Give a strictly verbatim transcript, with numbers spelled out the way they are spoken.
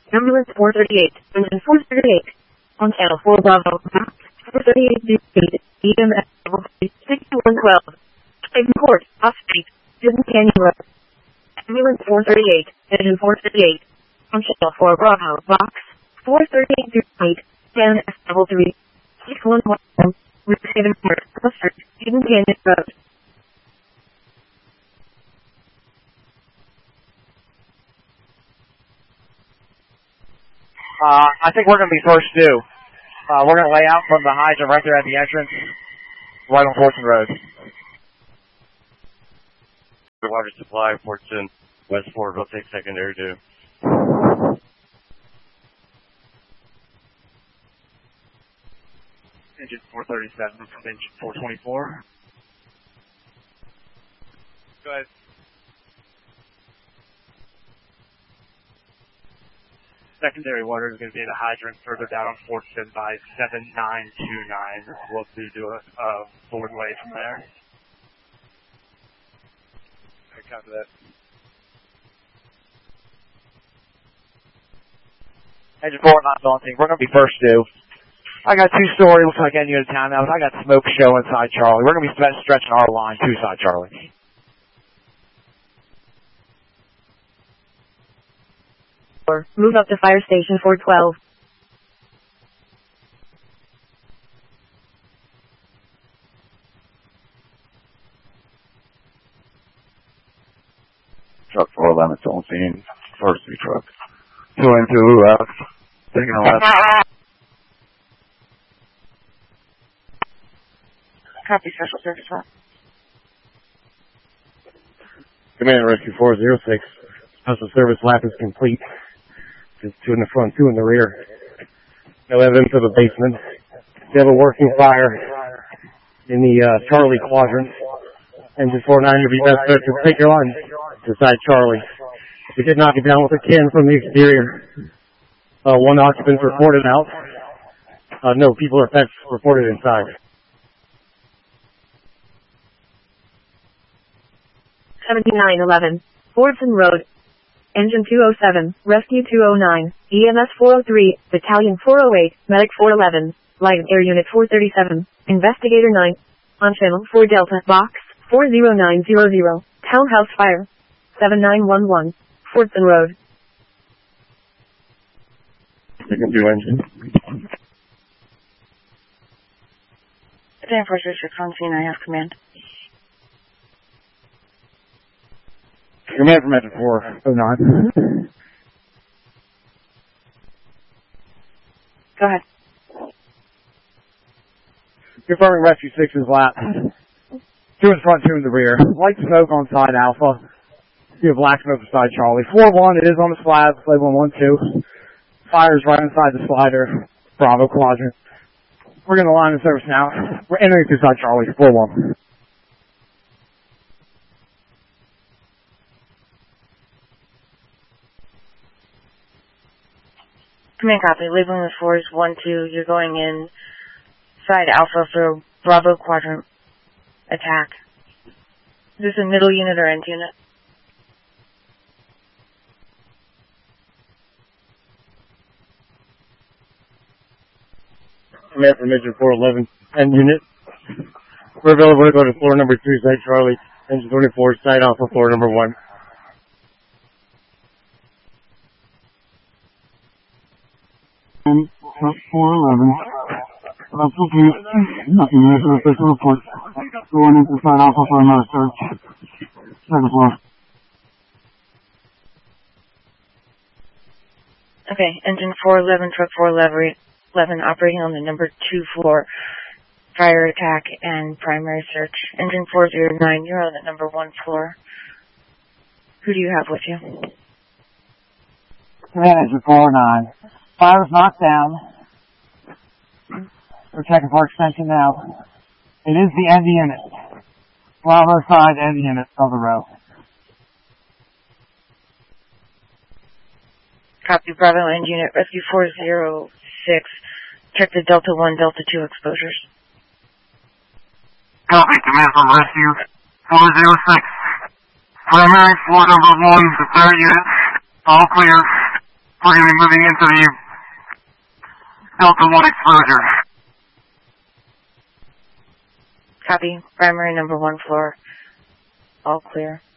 Ambulance four thirty-eight, engine four thirty-eight. On channel four Bravo, four thirty-eight due speed, E M S level sixty-one twelve. Haven Court, off street, Hidden Canyon Road. Ambulance four thirty-eight, engine four thirty-eight. On channel four Bravo, box four thirty-eight due speed, Dan S level three, six one one, Haven Court, off street, Hidden Canyon Road. Uh, I think we're going to be first due. Uh, we're going to lay out from the hydrant right there at the entrance, right on Fortson Road. The water supply, Fortson, West four, we'll take secondary due. Engine four thirty-seven from engine four twenty-four. Go ahead. Secondary water is going to be the hydrant further down on Fortson by seven nine two nine. We'll do a uh, forward way from there. I copy that. Engine four not daunting. We're going to be first due. I got two story, looks like end unit town now. I got smoke show inside Charlie. We're going to be stretching our line two side Charlie. Move up to fire station four twelve. Truck four eleven, it's on scene. First three truck. Two and two, uh, taking a left. Copy, Special Service one. Command Rescue four zero six. Special Service lap is complete. Just two in the front, two in the rear. No evidence of a basement. We have a working fire in the uh, Charlie quadrant. Engine four nine to be best bet to take your line to side Charlie. We did knock it down with a can from the exterior. Uh, one occupant reported out. Uh, no people or pets reported inside. seventy-nine eleven, Fordson Road. Engine two oh seven, Rescue two oh nine, E M S four oh three, Battalion four oh eight, Medic four eleven, Light Air Unit four thirty-seven, Investigator nine, on channel four Delta, box four oh nine hundred, Townhouse Fire, seven nine one one, Fordson Road. You can do engine. Dan four zero six on scene, I have command. Command from engine four oh nine. Go ahead. Confirming Rescue six's lap. Two in front, two in the rear. Light smoke on side Alpha. You have black smoke beside Charlie. four one, it is on the slab. Slave one one two. Fire's right inside the slider. Bravo quadrant. We're going to line the service now. We're entering through side Charlie. four one. Command copy. Labeling the fours one two. You're going in side Alpha for Bravo quadrant attack. Is this a middle unit or end unit? Command from engine four eleven, end unit. We're available to go to floor number two, site Charlie. Engine twenty-four, site Alpha, floor number one. four eleven. That's okay. Nothing there for official report. Going into side Alpha for another search. Second floor. Okay, engine four eleven, truck four eleven operating on the number two floor. Fire attack and primary search. Engine four oh nine, you're on the number one floor. Who do you have with you? Command engine four oh nine. Fire's knocked down. We're checking for extension now. It is the end unit. Bravo side end unit of the row. Copy, Bravo end unit, Rescue four oh six. Check the Delta one, Delta two exposures. Copy, command from Rescue four oh six. Primary floor number one, the third unit. All clear. We're going to be moving into the Delta one exposure. Copy. Primary number one floor. All clear.